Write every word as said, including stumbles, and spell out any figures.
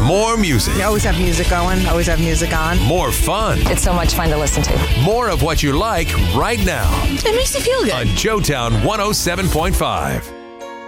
More music. You always have music going, always have music on. More fun. It's so much fun to listen to. More of what you like right now. It makes you feel good. On Joetown one oh seven point five.